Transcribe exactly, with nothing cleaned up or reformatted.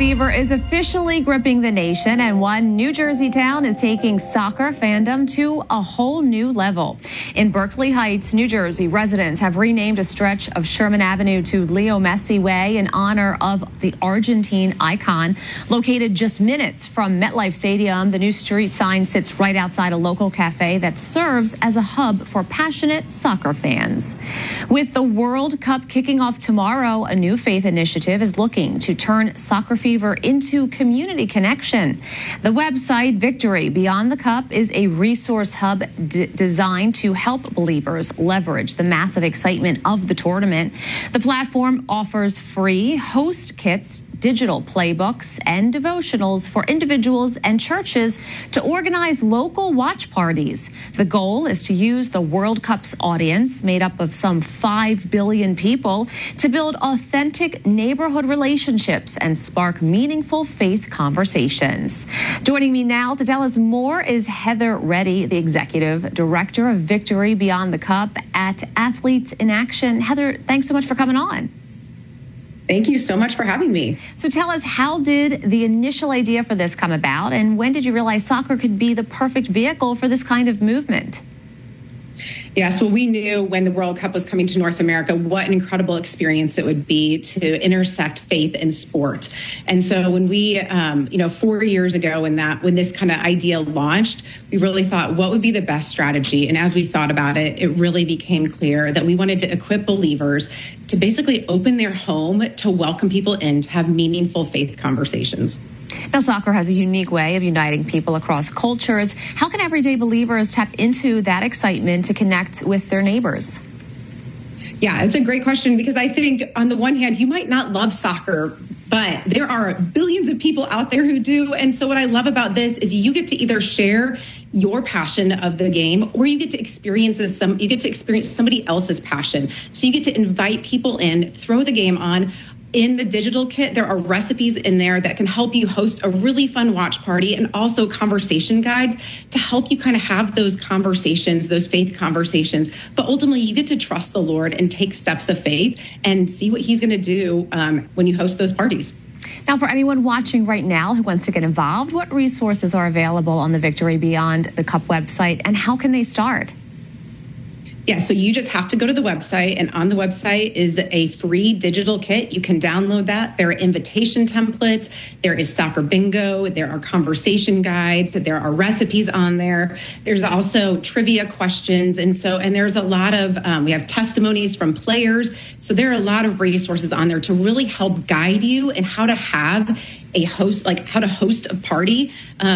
fever is officially gripping the nation, and one New Jersey town is taking soccer fandom to a whole new level. In Berkeley Heights, New Jersey, residents have renamed a stretch of Sherman Avenue to Leo Messi Way in honor of the Argentine icon. Located just minutes from MetLife Stadium, the new street sign sits right outside a local cafe that serves as a hub for passionate soccer fans. With the World Cup kicking off tomorrow, a new faith initiative is looking to turn soccer fever into community connection. The website Victory Beyond the Cup is a resource hub d- designed to help believers leverage the massive excitement of the tournament. The platform offers free host kits, digital playbooks, and devotionals for individuals and churches to organize local watch parties. The goal is to use the World Cup's audience, made up of some five billion people, to build authentic neighborhood relationships and spark meaningful faith conversations. Joining me now to tell us more is Heather Reddy, the Executive Director of Victory Beyond the Cup at Athletes in Action. Heather, thanks so much for coming on. Thank you so much for having me. So tell us, how did the initial idea for this come about, and when did you realize soccer could be the perfect vehicle for this kind of movement? Yes, well, we knew when the World Cup was coming to North America what an incredible experience it would be to intersect faith and sport. And so when we, um, you know, four years ago when that when this kind of idea launched, we really thought, what would be the best strategy? And as we thought about it, it really became clear that we wanted to equip believers to basically open their home to welcome people in to have meaningful faith conversations. Now, soccer has a unique way of uniting people across cultures. How can everyday believers tap into that excitement to connect with their neighbors? Yeah, it's a great question, because I think on the one hand, you might not love soccer, but there are billions of people out there who do. And so what I love about this is you get to either share your passion of the game, or you get to experience some, you get to experience somebody else's passion. So you get to invite people in, throw the game on. In the digital kit, there are recipes in there that can help you host a really fun watch party, and also conversation guides to help you kind of have those conversations, those faith conversations. But ultimately, you get to trust the Lord and take steps of faith and see what he's going to do um, when you host those parties. Now, for anyone watching right now who wants to get involved, what resources are available on the Victory Beyond the Cup website, and how can they start? Yeah, so you just have to go to the website, and on the website is a free digital kit. You can download that. There are invitation templates. There is soccer bingo. There are conversation guides. There are recipes on there. There's also trivia questions. And so, and there's a lot of, um, we have testimonies from players. So there are a lot of resources on there to really help guide you in how to have a host, like how to host a party. Um,